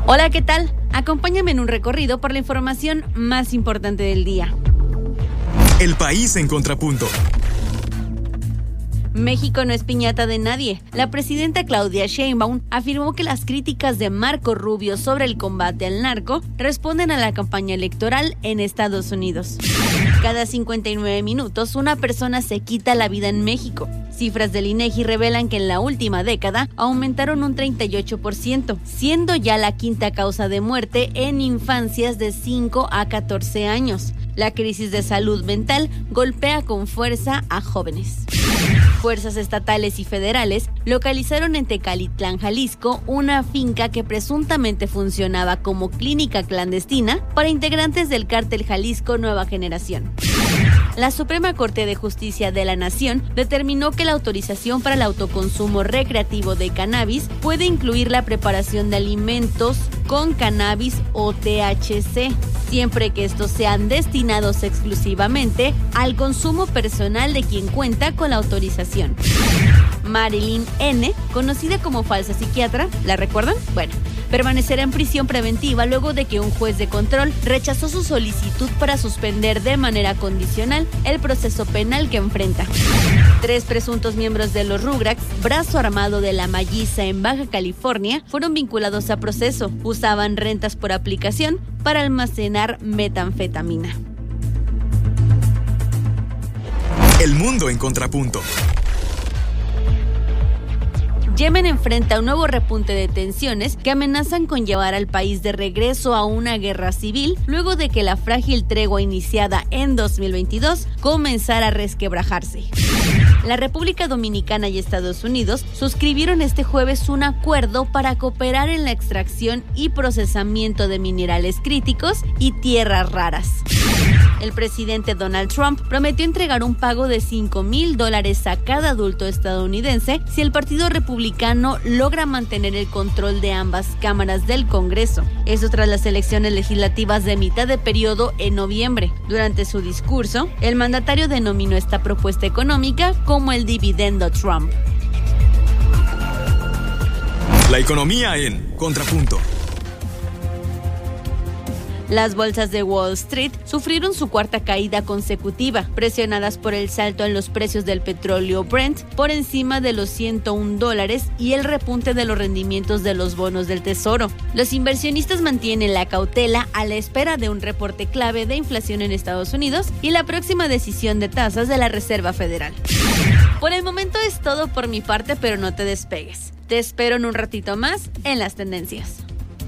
Hola, ¿qué tal? Acompáñame en un recorrido por la información más importante del día. El país en contrapunto. México no es piñata de nadie. La presidenta Claudia Sheinbaum afirmó que las críticas de Marco Rubio sobre el combate al narco responden a la campaña electoral en Estados Unidos. Cada 59 minutos una persona se quita la vida en México. Cifras del INEGI revelan que en la última década aumentaron un 38%, siendo ya la quinta causa de muerte en infancias de 5 a 14 años. La crisis de salud mental golpea con fuerza a jóvenes. Fuerzas estatales y federales localizaron en Tecalitlán, Jalisco, una finca que presuntamente funcionaba como clínica clandestina para integrantes del cártel Jalisco Nueva Generación. La Suprema Corte de Justicia de la Nación determinó que la autorización para el autoconsumo recreativo de cannabis puede incluir la preparación de alimentos con cannabis o THC, siempre que estos sean destinados exclusivamente al consumo personal de quien cuenta con la autorización. Marilyn N., conocida como falsa psiquiatra, ¿la recuerdan? Bueno, permanecerá en prisión preventiva luego de que un juez de control rechazó su solicitud para suspender de manera condicional el proceso penal que enfrenta. 3 presuntos miembros de los Rugrats, brazo armado de la Malliza en Baja California, fueron vinculados a proceso. Usaban rentas por aplicación para almacenar metanfetamina. El mundo en contrapunto. Yemen enfrenta un nuevo repunte de tensiones que amenazan con llevar al país de regreso a una guerra civil luego de que la frágil tregua iniciada en 2022 comenzara a resquebrajarse. La República Dominicana y Estados Unidos suscribieron este jueves un acuerdo para cooperar en la extracción y procesamiento de minerales críticos y tierras raras. El presidente Donald Trump prometió entregar un pago de $5,000 a cada adulto estadounidense si el Partido Republicano logra mantener el control de ambas cámaras del Congreso. Eso tras las elecciones legislativas de mitad de periodo en noviembre. Durante su discurso, el mandatario denominó esta propuesta económica como el dividendo Trump. La economía en contrapunto. Las bolsas de Wall Street sufrieron su cuarta caída consecutiva, presionadas por el salto en los precios del petróleo Brent por encima de los $101 y el repunte de los rendimientos de los bonos del Tesoro. Los inversionistas mantienen la cautela a la espera de un reporte clave de inflación en Estados Unidos y la próxima decisión de tasas de la Reserva Federal. Por el momento es todo por mi parte, pero no te despegues. Te espero en un ratito más en las tendencias.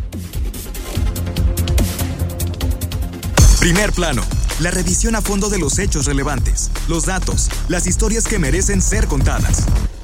Primer plano, la revisión a fondo de los hechos relevantes, los datos, las historias que merecen ser contadas.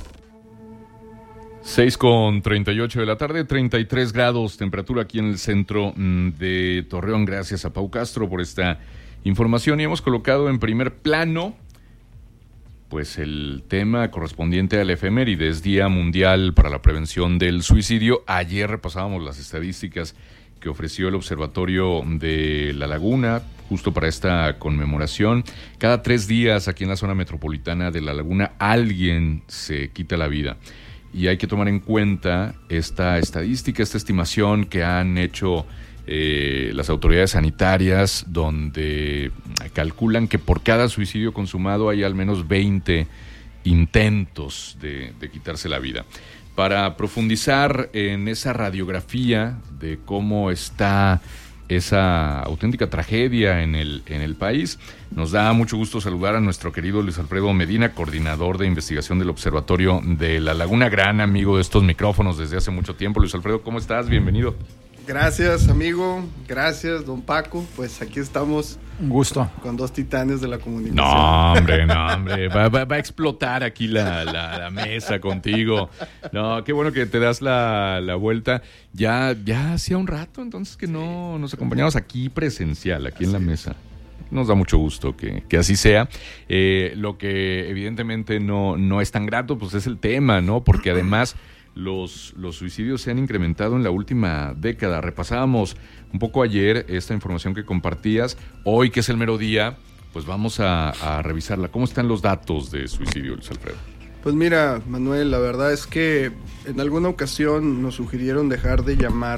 6:38 de la tarde, 33 grados, temperatura aquí en el centro de Torreón. Gracias a Pau Castro por esta información y hemos colocado en primer plano pues el tema correspondiente al efemérides, Día Mundial para la Prevención del Suicidio. Ayer repasábamos las estadísticas que ofreció el Observatorio de La Laguna justo para esta conmemoración. Cada 3 días aquí en la zona metropolitana de La Laguna alguien se quita la vida. Y hay que tomar en cuenta esta estadística, esta estimación que han hecho las autoridades sanitarias, donde calculan que por cada suicidio consumado hay al menos 20 intentos de quitarse la vida. Para profundizar en esa radiografía de cómo está esa auténtica tragedia en el país, nos da mucho gusto saludar a nuestro querido Luis Alfredo Medina, coordinador de investigación del Observatorio de La Laguna, gran amigo de estos micrófonos desde hace mucho tiempo. Luis Alfredo, ¿cómo estás? Bienvenido. Gracias, amigo. Gracias, don Paco. Pues aquí estamos. Un gusto. Con 2 titanes de la comunicación. No, hombre. Va a explotar aquí la mesa contigo. No, qué bueno que te das la vuelta. Ya hacía un rato entonces que no nos acompañamos aquí presencial, aquí en la mesa. Nos da mucho gusto que así sea. Lo que evidentemente no es tan grato, pues es el tema, ¿no? Porque además los suicidios se han incrementado en la última década. Repasábamos un poco ayer esta información que compartías. Hoy, que es el mero día, pues vamos a revisarla. ¿Cómo están los datos de suicidio, Luis Alfredo? Pues mira, Manuel, la verdad es que en alguna ocasión nos sugirieron dejar de llamar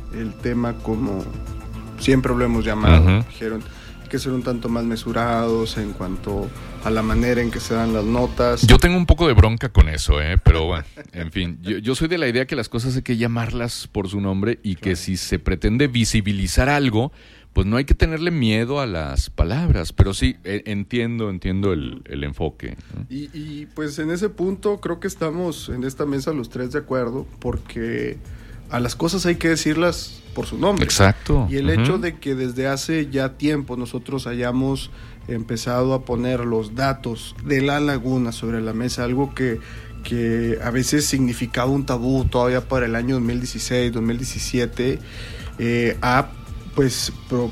el tema como siempre lo hemos llamado. Uh-huh. Dijeron, hay que ser un tanto más mesurados en cuanto a la manera en que se dan las notas. Yo tengo un poco de bronca con eso, pero bueno, en fin, yo soy de la idea que las cosas hay que llamarlas por su nombre y que si se pretende visibilizar algo, pues no hay que tenerle miedo a las palabras, pero sí, entiendo el enfoque, ¿no? Y pues en ese punto creo que estamos en esta mesa los tres de acuerdo, porque a las cosas hay que decirlas por su nombre. Exacto. Y el hecho de que desde hace ya tiempo nosotros hayamos empezado a poner los datos de la laguna sobre la mesa, algo que a veces significaba un tabú todavía para el año 2016, 2017, ha pues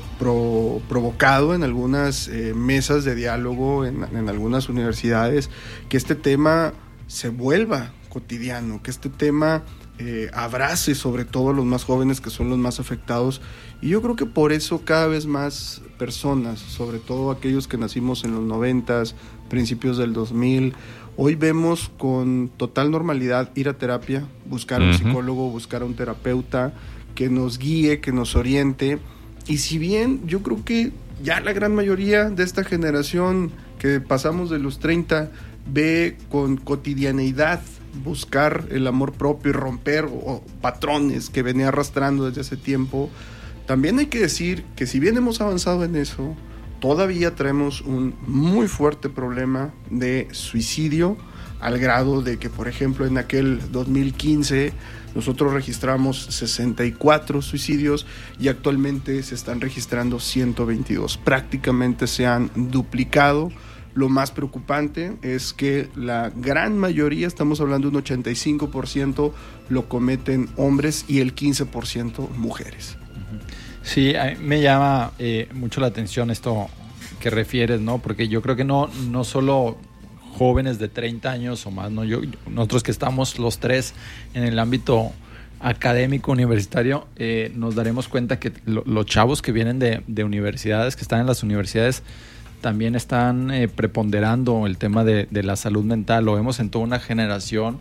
provocado en algunas mesas de diálogo, en algunas universidades, que este tema se vuelva cotidiano, que este tema abrace sobre todo a los más jóvenes, que son los más afectados. Y yo creo que por eso cada vez más personas, sobre todo aquellos que nacimos en los 90s, principios del 2000, hoy vemos con total normalidad ir a terapia, buscar a un psicólogo, buscar a un terapeuta que nos guíe, que nos oriente. Y si bien yo creo que ya la gran mayoría de esta generación que pasamos de los 30 ve con cotidianeidad buscar el amor propio y romper patrones que venía arrastrando desde hace tiempo, también hay que decir que si bien hemos avanzado en eso, todavía traemos un muy fuerte problema de suicidio, al grado de que, por ejemplo, en aquel 2015 nosotros registramos 64 suicidios y actualmente se están registrando 122. Prácticamente se han duplicado. Lo más preocupante es que la gran mayoría, estamos hablando de un 85%, lo cometen hombres y el 15% mujeres. Sí, a mí me llama mucho la atención esto que refieres, ¿no? Porque yo creo que no solo jóvenes de 30 años o más, ¿no? Nosotros que estamos los tres en el ámbito académico universitario, nos daremos cuenta que los chavos que vienen de universidades, que están en las universidades, también están preponderando el tema de la salud mental. Lo vemos en toda una generación.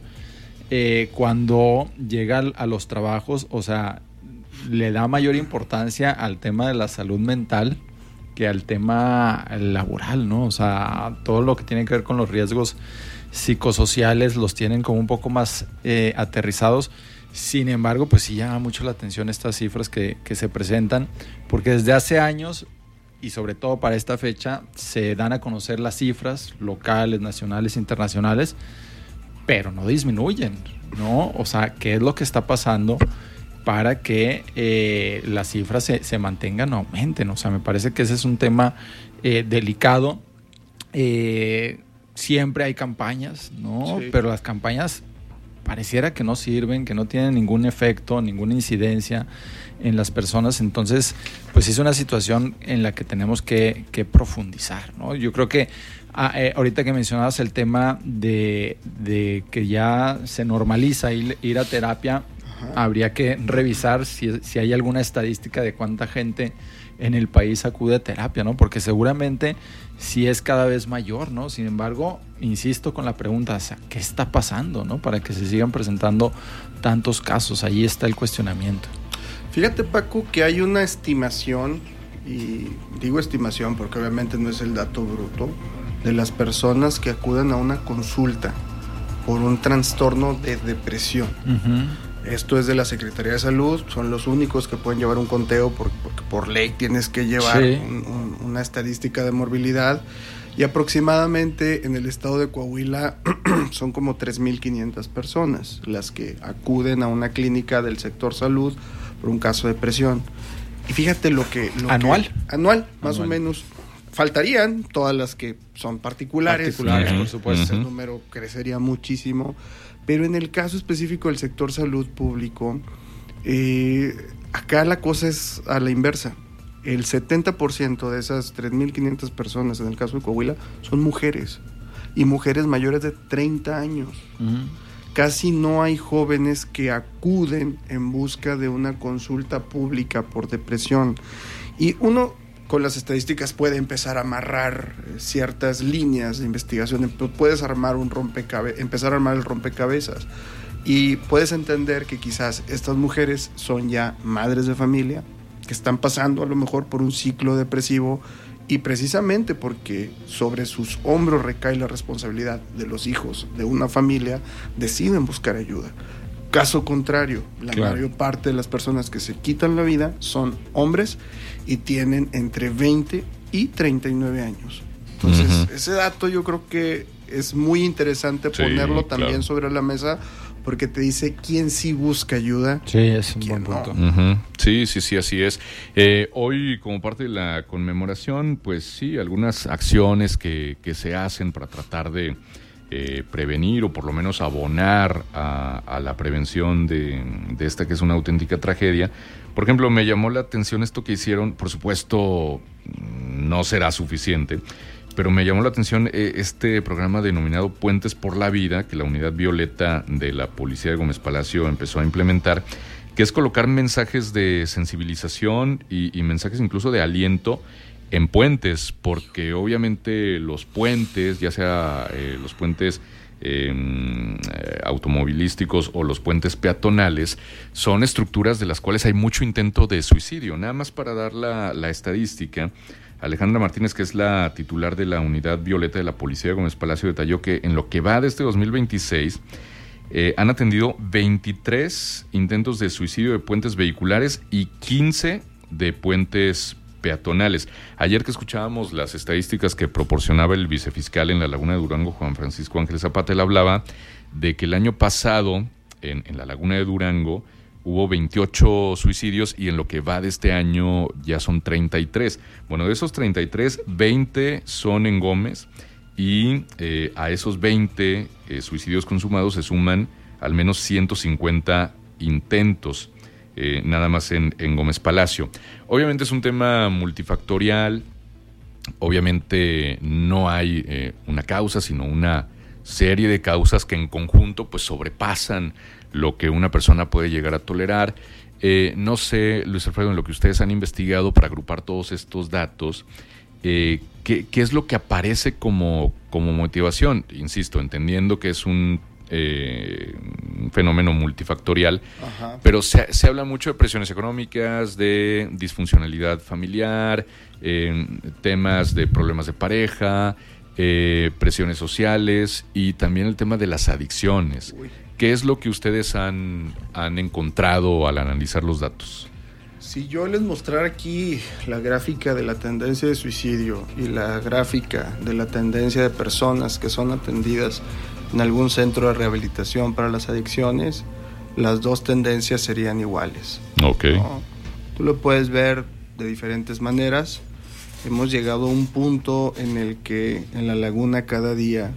Cuando llega a los trabajos, o sea, le da mayor importancia al tema de la salud mental que al tema laboral, ¿no? O sea, todo lo que tiene que ver con los riesgos psicosociales los tienen como un poco más aterrizados. Sin embargo, pues sí llama mucho la atención estas cifras que se presentan, porque desde hace años, y sobre todo para esta fecha, se dan a conocer las cifras locales, nacionales, internacionales, pero no disminuyen, ¿no? O sea, ¿qué es lo que está pasando para que las cifras se mantengan o aumenten? O sea, me parece que ese es un tema delicado. Siempre hay campañas, ¿no? Sí. Pero las campañas pareciera que no sirven, que no tienen ningún efecto, ninguna incidencia en las personas. Entonces, pues es una situación en la que tenemos que profundizar, ¿no? Yo creo que ahorita que mencionabas el tema de que ya se normaliza ir a terapia, habría que revisar si hay alguna estadística de cuánta gente en el país acude a terapia, ¿no? Porque seguramente sí es cada vez mayor, ¿no? Sin embargo, insisto con la pregunta, o sea, ¿qué está pasando, ¿no? Para que se sigan presentando tantos casos. Ahí está el cuestionamiento. Fíjate, Paco, que hay una estimación, y digo estimación porque obviamente no es el dato bruto, de las personas que acuden a una consulta por un trastorno de depresión. Esto es de la Secretaría de Salud, son los únicos que pueden llevar un conteo porque por ley tienes que llevar una estadística de morbilidad, y aproximadamente en el estado de Coahuila son como 3,500 personas las que acuden a una clínica del sector salud por un caso de depresión. Y fíjate ¿Anual? Más o menos. Faltarían todas las que son particulares, por supuesto, ese número crecería muchísimo. Pero en el caso específico del sector salud público, acá la cosa es a la inversa. El 70% de esas 3,500 personas en el caso de Coahuila son mujeres, y mujeres mayores de 30 años. Casi no hay jóvenes que acuden en busca de una consulta pública por depresión. Y uno con las estadísticas puede empezar a amarrar ciertas líneas de investigación, puedes armar empezar a armar el rompecabezas. Y puedes entender que quizás estas mujeres son ya madres de familia, que están pasando a lo mejor por un ciclo depresivo, y precisamente porque sobre sus hombros recae la responsabilidad de los hijos de una familia, deciden buscar ayuda. Caso contrario, la mayor parte de las personas que se quitan la vida son hombres y tienen entre 20 y 39 años. Entonces, ese dato yo creo que es muy interesante ponerlo también sobre la mesa, porque te dice quién sí busca ayuda. Sí, es un buen punto. Sí, así es. Hoy, como parte de la conmemoración, pues sí, algunas acciones que se hacen para tratar de prevenir o por lo menos abonar a la prevención de esta que es una auténtica tragedia. Por ejemplo, me llamó la atención esto que hicieron. Por supuesto, no será suficiente, pero me llamó la atención este programa denominado Puentes por la Vida, que la Unidad Violeta de la Policía de Gómez Palacio empezó a implementar, que es colocar mensajes de sensibilización y mensajes incluso de aliento en puentes, porque obviamente los puentes, ya sea los puentes automovilísticos o los puentes peatonales, son estructuras de las cuales hay mucho intento de suicidio. Nada más para dar la estadística, Alejandra Martínez, que es la titular de la Unidad Violeta de la Policía de Gómez Palacio, detalló que en lo que va de este 2026 han atendido 23 intentos de suicidio de puentes vehiculares y 15 de puentes peatonales. Ayer que escuchábamos las estadísticas que proporcionaba el vicefiscal en la Laguna de Durango, Juan Francisco Ángeles Zapata, él hablaba de que el año pasado en la Laguna de Durango hubo 28 suicidios y en lo que va de este año ya son 33. Bueno, de esos 33, 20 son en Gómez y a esos 20 suicidios consumados se suman al menos 150 intentos, nada más en Gómez Palacio. Obviamente es un tema multifactorial, obviamente no hay una causa, sino una serie de causas que en conjunto pues sobrepasan lo que una persona puede llegar a tolerar. No sé, Luis Alfredo, en lo que ustedes han investigado para agrupar todos estos datos, ¿qué es lo que aparece como motivación? Insisto, entendiendo que es un fenómeno multifactorial, pero se habla mucho de presiones económicas, de disfuncionalidad familiar, temas de problemas de pareja, presiones sociales y también el tema de las adicciones. ¿Qué es lo que ustedes han encontrado al analizar los datos? Si yo les mostrara aquí la gráfica de la tendencia de suicidio y la gráfica de la tendencia de personas que son atendidas en algún centro de rehabilitación para las adicciones, las dos tendencias serían iguales. Okay. ¿No? Tú lo puedes ver de diferentes maneras. Hemos llegado a un punto en el que en la Laguna cada día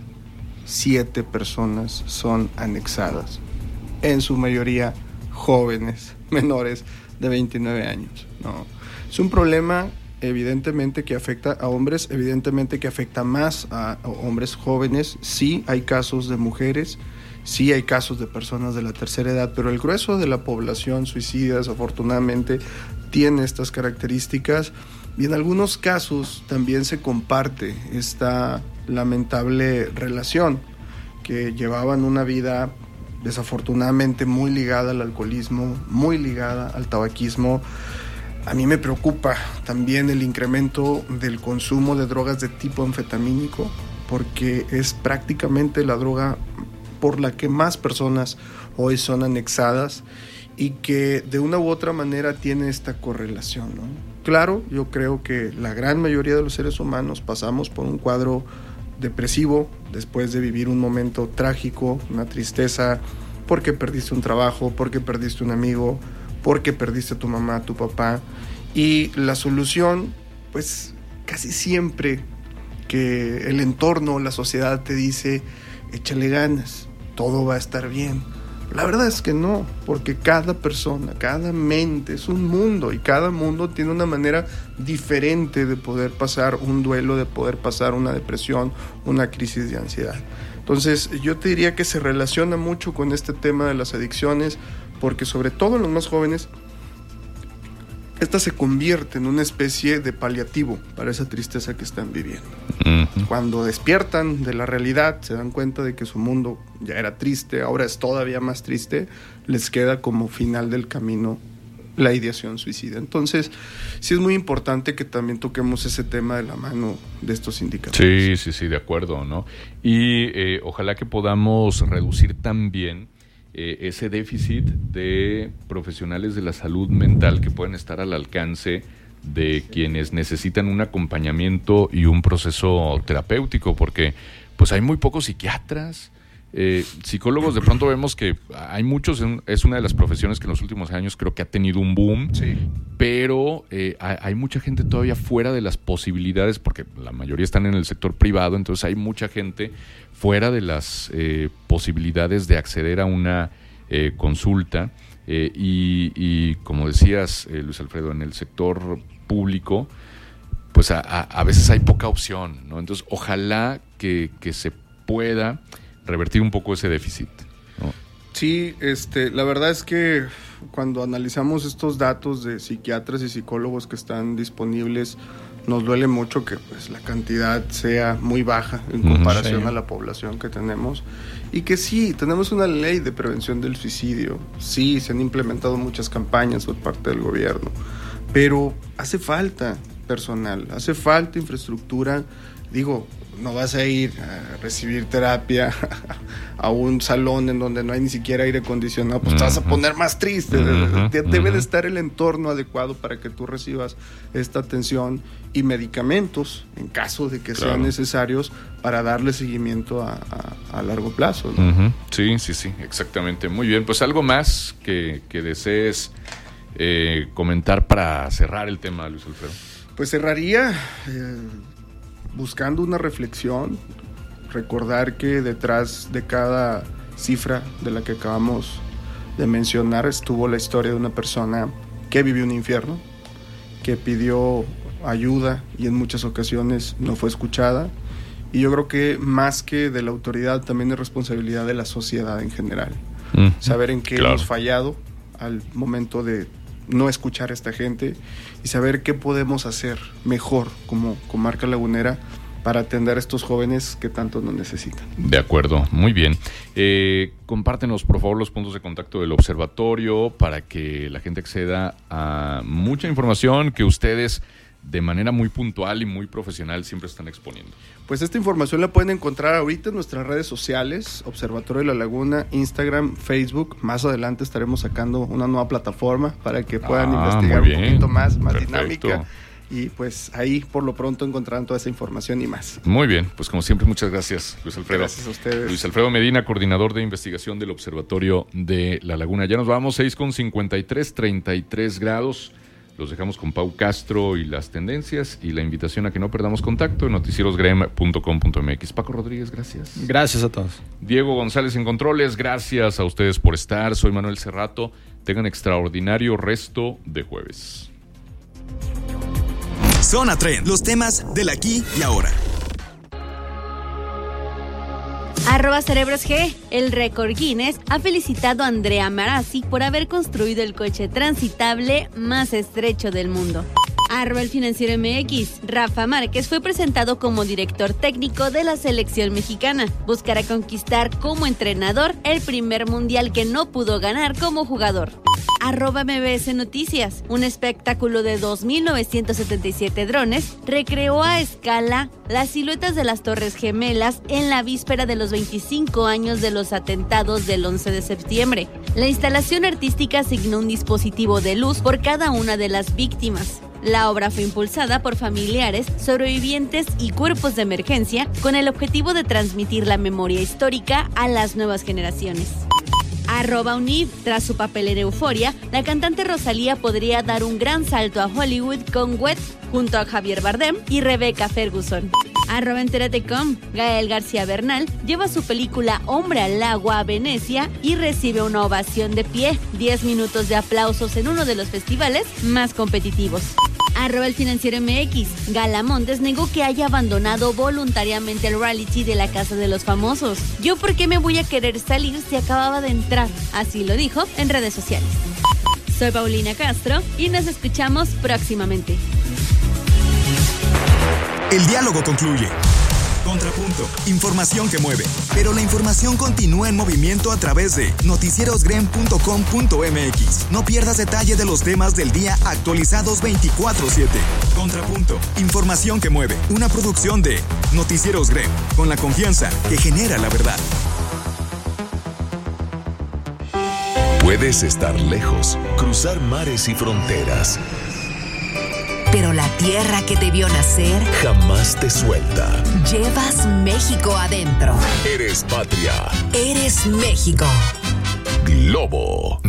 7 personas son anexadas, en su mayoría jóvenes, menores de 29 años, ¿no? Es un problema evidentemente que afecta a hombres, evidentemente que afecta más a hombres jóvenes. Sí hay casos de mujeres, sí hay casos de personas de la tercera edad, pero el grueso de la población suicida desafortunadamente tiene estas características, y en algunos casos también se comparte esta lamentable relación, que llevaban una vida desafortunadamente muy ligada al alcoholismo, muy ligada al tabaquismo. A mí me preocupa también el incremento del consumo de drogas de tipo anfetamínico, porque es prácticamente la droga por la que más personas hoy son anexadas y que de una u otra manera tiene esta correlación, ¿no? Claro, yo creo que la gran mayoría de los seres humanos pasamos por un cuadro depresivo después de vivir un momento trágico, una tristeza, porque perdiste un trabajo, porque perdiste un amigo, porque perdiste a tu mamá, a tu papá. Y la solución, pues casi siempre que el entorno, la sociedad te dice, échale ganas, todo va a estar bien. La verdad es que no, porque cada persona, cada mente es un mundo, y cada mundo tiene una manera diferente de poder pasar un duelo, de poder pasar una depresión, una crisis de ansiedad. Entonces yo te diría que se relaciona mucho con este tema de las adicciones, porque sobre todo en los más jóvenes esta se convierte en una especie de paliativo para esa tristeza que están viviendo. Cuando despiertan de la realidad, se dan cuenta de que su mundo ya era triste, ahora es todavía más triste, les queda como final del camino la ideación suicida. Entonces, sí es muy importante que también toquemos ese tema de la mano de estos indicadores. Sí, de acuerdo, ¿no? Y ojalá que podamos reducir también ese déficit de profesionales de la salud mental que pueden estar al alcance de quienes necesitan un acompañamiento y un proceso terapéutico, porque pues hay muy pocos psiquiatras. Psicólogos de pronto vemos que hay muchos, es una de las profesiones que en los últimos años creo que ha tenido un boom, pero hay mucha gente todavía fuera de las posibilidades, porque la mayoría están en el sector privado, entonces hay mucha gente fuera de las posibilidades de acceder a una consulta y como decías, Luis Alfredo, en el sector público pues a veces hay poca opción, ¿no? Entonces ojalá que se pueda revertir un poco ese déficit, ¿no? Sí, la verdad es que cuando analizamos estos datos de psiquiatras y psicólogos que están disponibles, nos duele mucho que pues la cantidad sea muy baja en comparación a la población que tenemos, y que sí, tenemos una ley de prevención del suicidio, sí, se han implementado muchas campañas por parte del gobierno, pero hace falta personal, hace falta infraestructura. Digo, no vas a ir a recibir terapia a un salón en donde no hay ni siquiera aire acondicionado, pues te vas a poner más triste. Debe de estar el entorno adecuado para que tú recibas esta atención y medicamentos en caso de que sean necesarios para darle seguimiento a largo plazo, ¿no? Sí, exactamente. Muy bien, pues algo más que desees comentar para cerrar el tema, Luis Alfredo. Pues cerraría buscando una reflexión, recordar que detrás de cada cifra de la que acabamos de mencionar estuvo la historia de una persona que vivió un infierno, que pidió ayuda y en muchas ocasiones no fue escuchada, y yo creo que más que de la autoridad también es responsabilidad de la sociedad en general, saber en qué hemos fallado al momento de no escuchar a esta gente y saber qué podemos hacer mejor como comarca lagunera para atender a estos jóvenes que tanto nos necesitan. De acuerdo, muy bien. Compártenos, por favor, los puntos de contacto del observatorio para que la gente acceda a mucha información que ustedes de manera muy puntual y muy profesional siempre están exponiendo. Pues esta información la pueden encontrar ahorita en nuestras redes sociales, Observatorio de la Laguna, Instagram, Facebook. Más adelante estaremos sacando una nueva plataforma para que puedan investigar un poquito más dinámica. Y pues ahí por lo pronto encontrarán toda esa información y más. Muy bien, pues como siempre muchas gracias, Luis Alfredo. Gracias a ustedes. Luis Alfredo Medina, coordinador de investigación del Observatorio de la Laguna. Ya nos vamos, 6:53, 33 grados. Los dejamos con Pau Castro y las tendencias y la invitación a que no perdamos contacto en noticierosgrem.com.mx. Paco Rodríguez, gracias. Gracias a todos. Diego González en controles, gracias a ustedes por estar. Soy Manuel Cerrato. Tengan extraordinario resto de jueves. Zona Trend, los temas del aquí y ahora. @CerebrosG, el récord Guinness, ha felicitado a Andrea Marazzi por haber construido el coche transitable más estrecho del mundo. El Financiero MX, Rafa Márquez fue presentado como director técnico de la selección mexicana. Buscará conquistar como entrenador el primer mundial que no pudo ganar como jugador. @MBS Noticias, un espectáculo de 2.977 drones recreó a escala las siluetas de las Torres Gemelas en la víspera de los 25 años de los atentados del 11 de septiembre. La instalación artística asignó un dispositivo de luz por cada una de las víctimas. La obra fue impulsada por familiares, sobrevivientes y cuerpos de emergencia con el objetivo de transmitir la memoria histórica a las nuevas generaciones. @Univ, tras su papel en Euforia, la cantante Rosalía podría dar un gran salto a Hollywood con Wet junto a Javier Bardem y Rebecca Ferguson. @Entérate.com, Gael García Bernal lleva su película Hombre al Agua a Venecia y recibe una ovación de pie, 10 minutos de aplausos en uno de los festivales más competitivos. El Financiero MX, Gala Montes negó que haya abandonado voluntariamente el reality de la Casa de los Famosos. Yo por qué me voy a querer salir si acababa de entrar, así lo dijo en redes sociales. Soy Paulina Castro y nos escuchamos próximamente. El diálogo concluye. Contrapunto, información que mueve. Pero la información continúa en movimiento a través de noticierosgrem.com.mx. No pierdas detalle de los temas del día actualizados 24/7. Contrapunto, información que mueve. Una producción de Noticieros Grem, con la confianza que genera la verdad. Puedes estar lejos, cruzar mares y fronteras, pero la tierra que te vio nacer jamás te suelta. Llevas México adentro. Eres patria. Eres México. Globo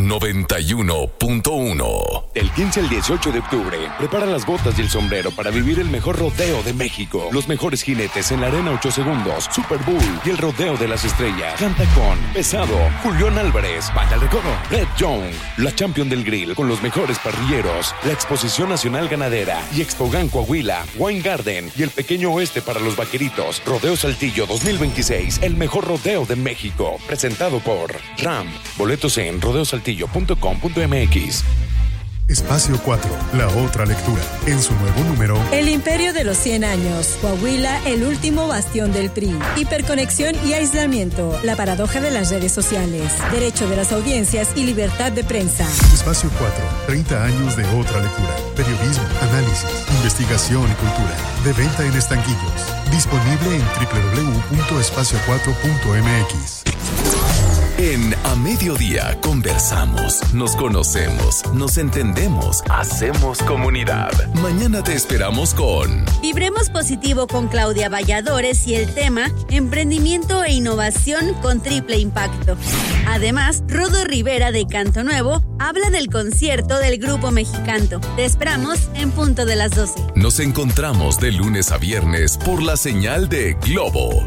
91.1. Del 15 al 18 de octubre, prepara las botas y el sombrero para vivir el mejor rodeo de México. Los mejores jinetes en la Arena 8 Segundos, Super Bowl y el Rodeo de las Estrellas. Canta con Pesado, Julián Álvarez, Banda El Recodo, Red Young, la Champion del Grill con los mejores parrilleros, la Exposición Nacional Ganadera y Expogan Coahuila, Wine Garden y el Pequeño Oeste para los Vaqueritos. Rodeo Saltillo 2026, el mejor rodeo de México. Presentado por RAM. Boletos en rodeosaltillo.com.mx. Espacio 4, la otra lectura. En su nuevo número, El Imperio de los 100 años, Coahuila, el último bastión del PRI. Hiperconexión y aislamiento, la paradoja de las redes sociales. Derecho de las audiencias y libertad de prensa. Espacio 4, 30 años de otra lectura. Periodismo, análisis, investigación y cultura. De venta en estanquillos. Disponible en www.espacio4.mx. En A Mediodía conversamos, nos conocemos, nos entendemos, hacemos comunidad. Mañana te esperamos con Vibremos Positivo con Claudia Valladores y el tema Emprendimiento e Innovación con Triple Impacto. Además, Rodo Rivera de Canto Nuevo habla del concierto del Grupo Mexicanto. Te esperamos en punto de las 12. Nos encontramos de lunes a viernes por la señal de Globo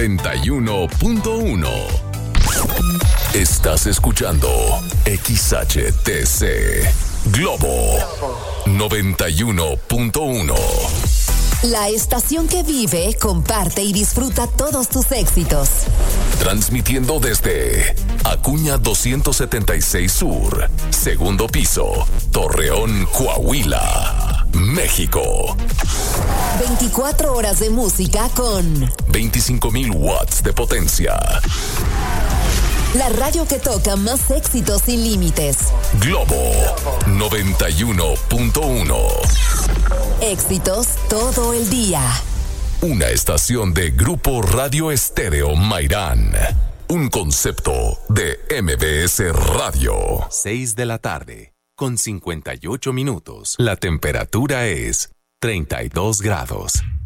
91.1. Estás escuchando XHTC Globo 91.1. La estación que vive, comparte y disfruta todos tus éxitos. Transmitiendo desde Acuña 276 Sur, segundo piso, Torreón, Coahuila, México. 24 horas de música con 25,000 watts de potencia. La radio que toca más éxitos sin límites. Globo 91.1. Éxitos todo el día. Una estación de Grupo Radio Estéreo Mairán. Un concepto de MBS Radio. 6 de la tarde, con 58 minutos. La temperatura es 32 grados.